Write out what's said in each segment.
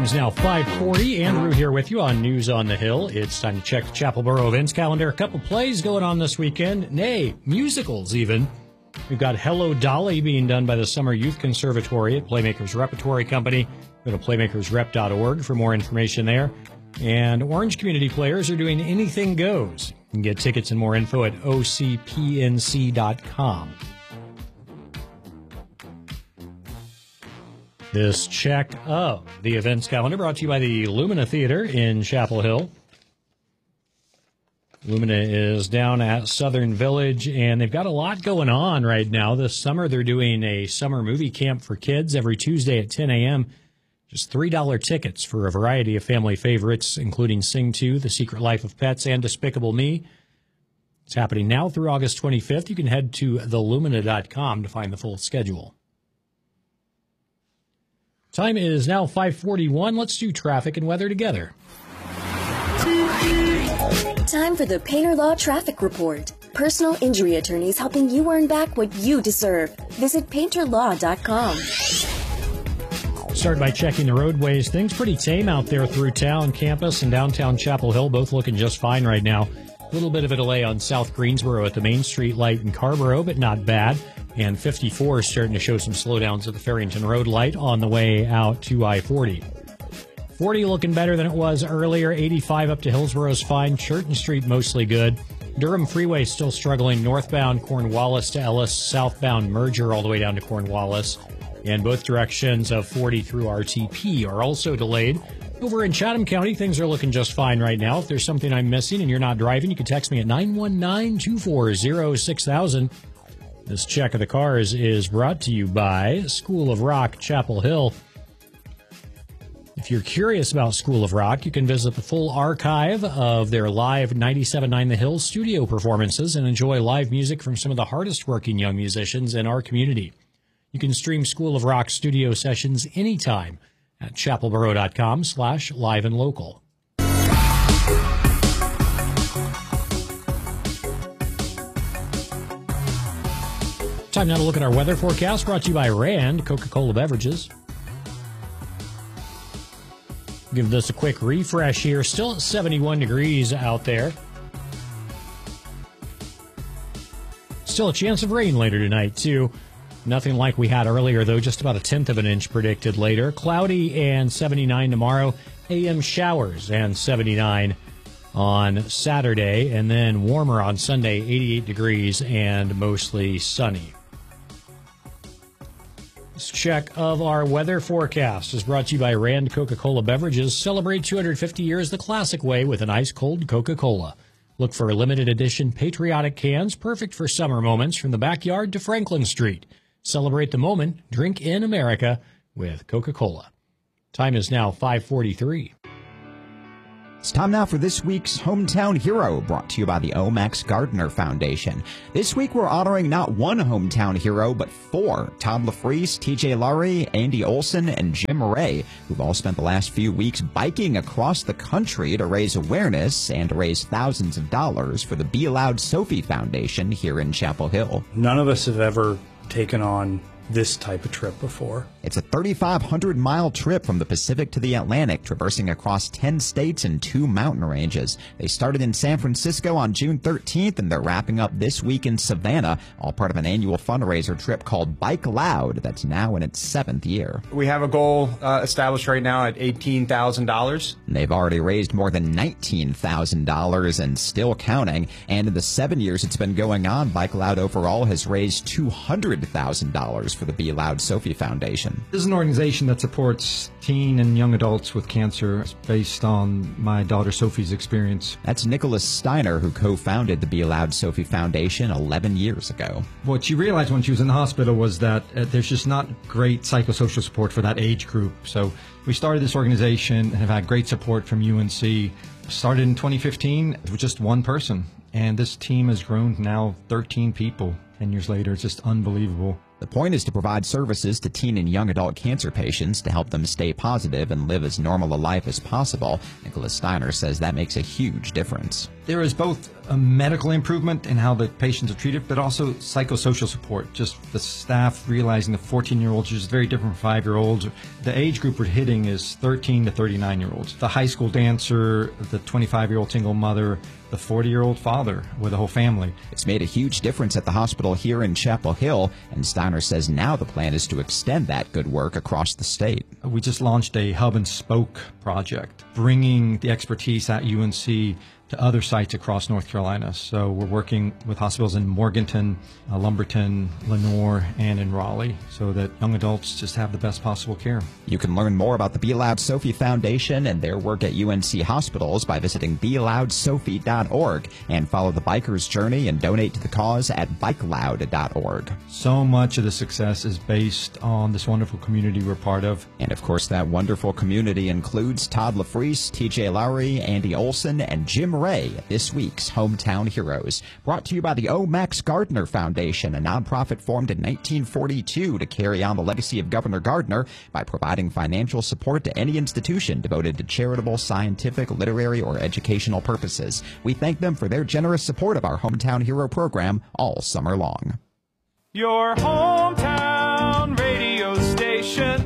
It's now 5:40. Andrew here with you on News on the Hill. It's time to check the Chapel Borough events calendar. A couple plays going on this weekend. Nay, musicals even. We've got Hello Dolly being done by the Summer Youth Conservatory at Playmakers Repertory Company. Go to playmakersrep.org for more information there. And Orange Community Players are doing Anything Goes. You can get tickets and more info at ocpnc.com. This check of the events calendar brought to you by the Lumina Theater in Chapel Hill. Lumina is down at Southern Village, and they've got a lot going on right now. This summer, they're doing a summer movie camp for kids every Tuesday at 10 a.m. Just $3 tickets for a variety of family favorites, including Sing 2, The Secret Life of Pets, and Despicable Me. It's happening now through August 25th. You can head to thelumina.com to find the full schedule. Time is now 5:41. Let's do traffic and weather together. Time for the Painter Law Traffic Report. Personal injury attorneys helping you earn back what you deserve. Visit painterlaw.com. Start by checking the roadways. Things pretty tame out there through town. Campus and downtown Chapel Hill both looking just fine right now. A little bit of a delay on South Greensboro at the Main Street light in Carborough, but not bad. And 54 is starting to show some slowdowns at the Farrington Road light on the way out to I-40. 40 looking better than it was earlier. 85 up to Hillsborough is fine. Churton Street mostly good. Durham Freeway still struggling northbound Cornwallis to Ellis, southbound Merger all the way down to Cornwallis. And both directions of 40 through RTP are also delayed. Over in Chatham County, things are looking just fine right now. If there's something I'm missing and you're not driving, you can text me at 919-240-6000. This check of the cars is brought to you by School of Rock, Chapel Hill. If you're curious about School of Rock, you can visit the full archive of their live 97.9 The Hills studio performances and enjoy live music from some of the hardest working young musicians in our community. You can stream School of Rock studio sessions anytime at chapelborough.com/liveandlocal. Time now to look at our weather forecast, brought to you by Rand Coca-Cola Beverages. Give this a quick refresh here. Still at 71 degrees out there. Still a chance of rain later tonight, too. Nothing like we had earlier, though. Just about 1/10 of an inch predicted later. Cloudy and 79 tomorrow. AM showers and 79 on Saturday. And then warmer on Sunday, 88 degrees and mostly sunny. This check of our weather forecast is brought to you by Rand Coca-Cola Beverages. Celebrate 250 years the classic way with an ice-cold Coca-Cola. Look for limited edition patriotic cans, perfect for summer moments from the backyard to Franklin Street. Celebrate the moment. Drink in America with Coca-Cola. Time is now 5:43. It's time now for this week's Hometown Hero, brought to you by the O. Max Gardner Foundation. This week we're honoring not one hometown hero, but four. Tom LaFreeze, TJ Laurie, Andy Olson, and Jim Ray, who've all spent the last few weeks biking across the country to raise awareness and to raise thousands of dollars for the Be Loud Sophie Foundation here in Chapel Hill. None of us have ever taken on this type of trip before. It's a 3,500-mile trip from the Pacific to the Atlantic, traversing across 10 states and 2 mountain ranges. They started in San Francisco on June 13th, and they're wrapping up this week in Savannah, all part of an annual fundraiser trip called Bike Loud that's now in its 7th year. We have a goal established right now at $18,000. They've already raised more than $19,000 and still counting. And in the 7 years it's been going on, Bike Loud overall has raised $200,000 for the Be Loud Sophie Foundation. This is an organization that supports teen and young adults with cancer. It's based on my daughter Sophie's experience. That's Nicholas Steiner, who co-founded the Be Loud Sophie Foundation 11 years ago. What she realized when she was in the hospital was that there's just not great psychosocial support for that age group. So we started this organization and have had great support from UNC. Started in 2015 with just one person, and this team has grown to now 13 people. 10 years later, it's just unbelievable. The point is to provide services to teen and young adult cancer patients to help them stay positive and live as normal a life as possible. Nicholas Steiner says that makes a huge difference. There is both a medical improvement in how the patients are treated, but also psychosocial support. Just the staff realizing the 14-year-olds are just very different from 5-year-olds. The age group we're hitting is 13 to 39-year-olds. The high school dancer, the 25-year-old single mother, the 40-year-old father with a whole family. It's made a huge difference at the hospital here in Chapel Hill, and Steiner says now the plan is to extend that good work across the state. We just launched a hub and spoke project, bringing the expertise at UNC to other sites across North Carolina. So we're working with hospitals in Morganton, Lumberton, Lenoir, and in Raleigh so that young adults just have the best possible care. You can learn more about the Be Loud Sophie Foundation and their work at UNC hospitals by visiting BeLoudSophie.org and follow the biker's journey and donate to the cause at BikeLoud.org. So much of the success is based on this wonderful community we're part of. And of course, that wonderful community includes Todd LaFries, TJ Lowry, Andy Olson, and Jim Ray, this week's Hometown Heroes. Brought to you by the O. Max Gardner Foundation, a nonprofit formed in 1942 to carry on the legacy of Governor Gardner by providing financial support to any institution devoted to charitable, scientific, literary, or educational purposes. We thank them for their generous support of our Hometown Hero program all summer long. Your hometown radio station,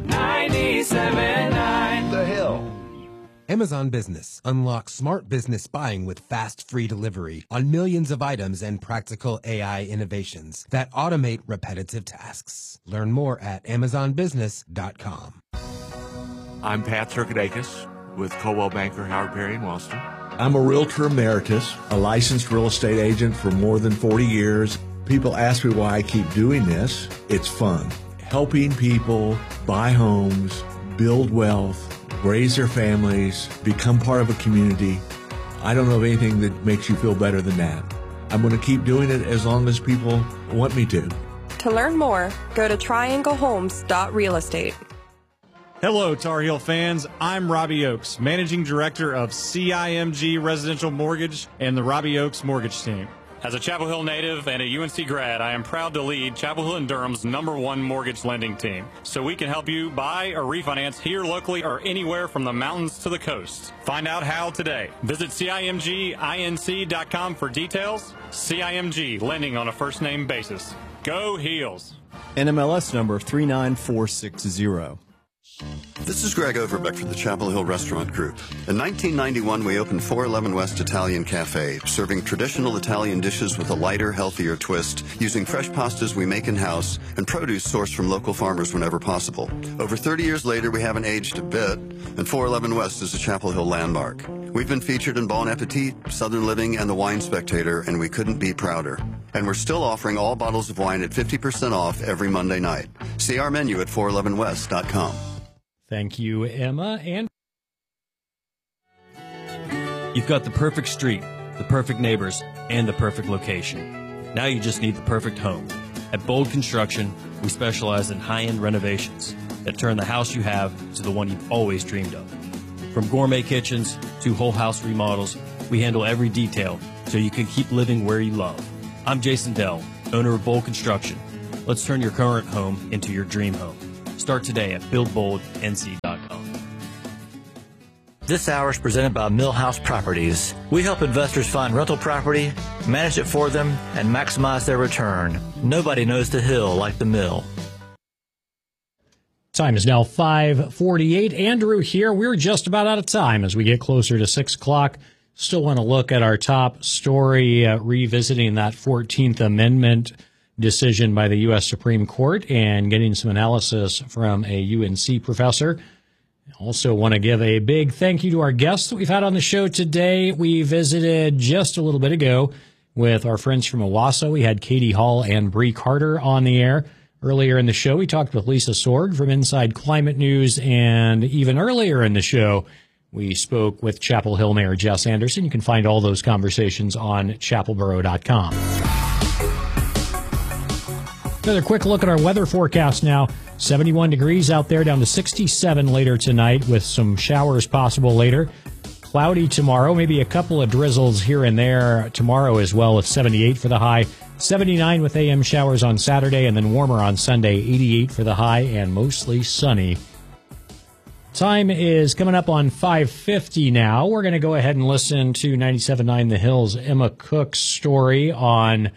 97.9 The Hill. Amazon Business. Unlock smart business buying with fast, free delivery on millions of items and practical AI innovations that automate repetitive tasks. Learn more at AmazonBusiness.com. I'm Pat Turkadakis with Coldwell Banker Howard Perry in Wellston. I'm a realtor emeritus, a licensed real estate agent for more than 40 years. People ask me why I keep doing this. It's fun. Helping people buy homes, build wealth, raise their families, become part of a community. I don't know of anything that makes you feel better than that. I'm going to keep doing it as long as people want me to. To learn more, go to trianglehomes.realestate. Hello, Tar Heel fans. I'm Robbie Oakes, Managing Director of CIMG Residential Mortgage and the Robbie Oakes Mortgage Team. As a Chapel Hill native and a UNC grad, I am proud to lead Chapel Hill and Durham's #1 mortgage lending team, so we can help you buy or refinance here locally or anywhere from the mountains to the coast. Find out how today. Visit CIMGINC.com for details. CIMG, lending on a first-name basis. Go Heels. NMLS number 39460. This is Greg Overbeck from the Chapel Hill Restaurant Group. In 1991, we opened 411 West Italian Cafe, serving traditional Italian dishes with a lighter, healthier twist, using fresh pastas we make in-house and produce sourced from local farmers whenever possible. Over 30 years later, we haven't aged a bit, and 411 West is a Chapel Hill landmark. We've been featured in Bon Appetit, Southern Living, and The Wine Spectator, and we couldn't be prouder. And we're still offering all bottles of wine at 50% off every Monday night. See our menu at 411west.com. Thank you, Emma. And you've got the perfect street, the perfect neighbors, and the perfect location. Now you just need the perfect home. At Bold Construction, we specialize in high-end renovations that turn the house you have to the one you've always dreamed of. From gourmet kitchens to whole house remodels, we handle every detail so you can keep living where you love. I'm Jason Dell, owner of Bold Construction. Let's turn your current home into your dream home. Start today at BuildBoldNC.com. This hour is presented by Millhouse Properties. We help investors find rental property, manage it for them, and maximize their return. Nobody knows the hill like the mill. Time is now 5:48. Andrew here. We're just about out of time as we get closer to 6 o'clock. Still want to look at our top story, revisiting that 14th Amendment decision by the U.S. Supreme Court and getting some analysis from a UNC professor. Also want to give a big thank you to our guests that we've had on the show today. We visited just a little bit ago with our friends from Owasso. We had Katie Hall and Bree Carter on the air. Earlier in the show, we talked with Lisa Sorg from Inside Climate News. And even earlier in the show, we spoke with Chapel Hill Mayor Jess Anderson. You can find all those conversations on chapelboro.com. Another quick look at our weather forecast now. 71 degrees out there, down to 67 later tonight with some showers possible later. Cloudy tomorrow, maybe a couple of drizzles here and there tomorrow as well with 78 for the high. 79 with AM showers on Saturday and then warmer on Sunday, 88 for the high and mostly sunny Time is coming up on 5:50 now. We're going to go ahead and listen to 97.9 The Hill's Emma Cook's story on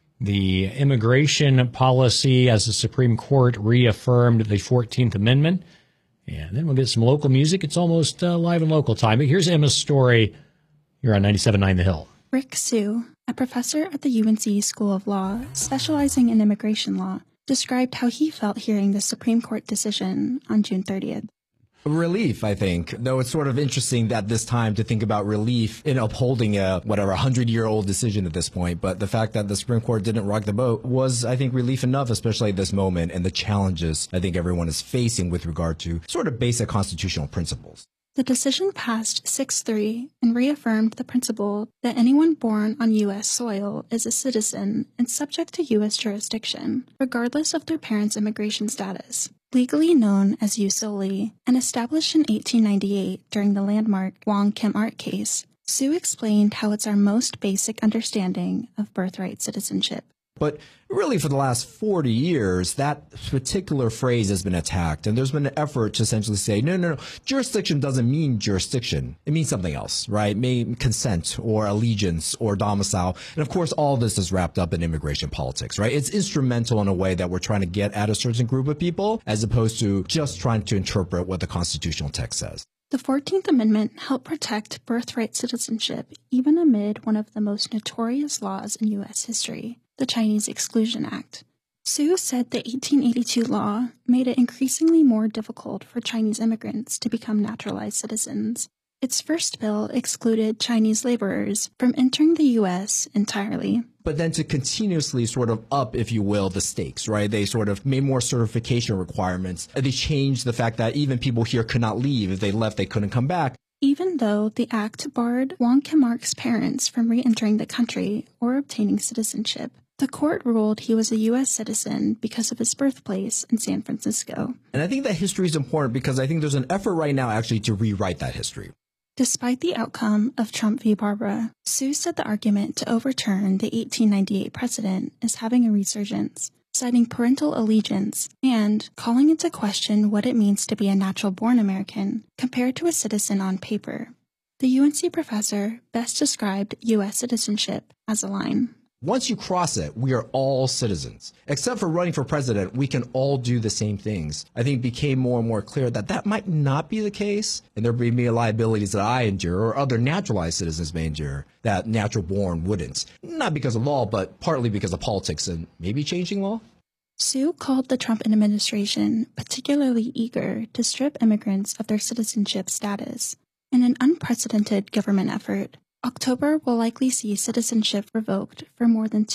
the immigration policy as the Supreme Court reaffirmed the 14th Amendment. And then we'll get some local music. It's almost live and local time. But here's Emma's story here on 97.9 The Hill. Rick Sue, a professor at the UNC School of Law specializing in immigration law, described how he felt hearing the Supreme Court decision on June 30th. Relief, I think, though it's sort of interesting at this time to think about relief in upholding a 100-year-old decision at this point. But the fact that the Supreme Court didn't rock the boat was, I think, relief enough, especially at this moment and the challenges I think everyone is facing with regard to sort of basic constitutional principles. The decision passed 6-3 and reaffirmed the principle that anyone born on U.S. soil is a citizen and subject to U.S. jurisdiction, regardless of their parents' immigration status. Legally known as jus soli, and established in 1898 during the landmark Wong Kim Ark case, Sue explained how it's our most basic understanding of birthright citizenship. But really, for the last 40 years, that particular phrase has been attacked, and there's been an effort to essentially say, no, jurisdiction doesn't mean jurisdiction. It means something else, right? It means consent or allegiance or domicile. And of course, all this is wrapped up in immigration politics, right? It's instrumental in a way that we're trying to get at a certain group of people, as opposed to just trying to interpret what the constitutional text says. The 14th Amendment helped protect birthright citizenship even amid one of the most notorious laws in U.S. history, the Chinese Exclusion Act. Sue said the 1882 law made it increasingly more difficult for Chinese immigrants to become naturalized citizens. Its first bill excluded Chinese laborers from entering the U.S. entirely. But then to continuously sort of up, if you will, the stakes, right? They sort of made more certification requirements. They changed the fact that even people here could not leave. If they left, they couldn't come back. Even though the act barred Wong Kim Ark's parents from re-entering the country or obtaining citizenship, the court ruled he was a U.S. citizen because of his birthplace in San Francisco. And I think that history is important because I think there's an effort right now actually to rewrite that history. Despite the outcome of Trump v. Barbara, Sue said the argument to overturn the 1898 precedent is having a resurgence, citing parental allegiance and calling into question what it means to be a natural-born American compared to a citizen on paper. The UNC professor best described U.S. citizenship as a line. Once you cross it, we are all citizens. Except for running for president, we can all do the same things. I think it became more and more clear that that might not be the case, and there may be liabilities that I endure or other naturalized citizens may endure that natural-born wouldn't. Not because of law, but partly because of politics and maybe changing law. Sue called the Trump administration particularly eager to strip immigrants of their citizenship status. In an unprecedented government effort, October will likely see citizenship revoked for more than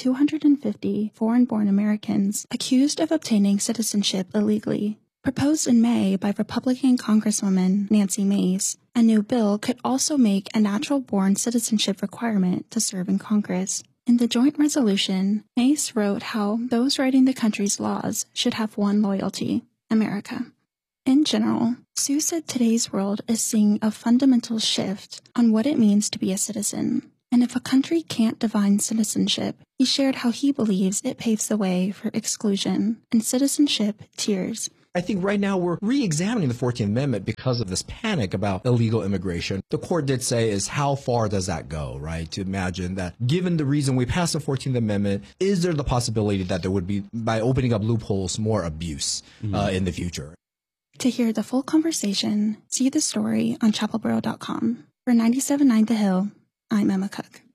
250 foreign-born Americans accused of obtaining citizenship illegally. Proposed in May by Republican Congresswoman Nancy Mace, a new bill could also make a natural-born citizenship requirement to serve in Congress. In the joint resolution, Mace wrote how those writing the country's laws should have one loyalty: America. In general, Sue said today's world is seeing a fundamental shift on what it means to be a citizen. And if a country can't define citizenship, he shared how he believes it paves the way for exclusion and citizenship tiers. I think right now we're re-examining the 14th Amendment because of this panic about illegal immigration. The court did say is how far does that go, right? To imagine that given the reason we passed the 14th Amendment, is there the possibility that there would be, by opening up loopholes, more abuse in the future? To hear the full conversation, see the story on chapelboro.com. For 97.9 The Hill, I'm Emma Cook.